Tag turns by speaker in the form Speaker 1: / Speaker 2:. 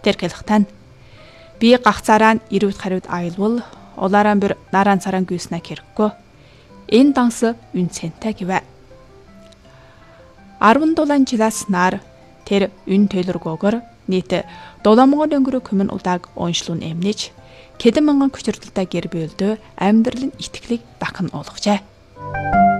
Speaker 1: Тэрхэлхтан. Би гахцаараа ирүүд хариуд айлвал улараан бүр наран царан гүйснэ хэрэггүй. Энэ данс үнцэнтэй гэвэ. 17 жилаас нар тэр үн төлөргөөгөр нийт 7,000 өнгөрөө хүмүн удааг оншлуун эмнэж хэдэн мянган хүчирдэлтэй гэр бүлдөө амьдралын итгэлийг дахин олгожээ.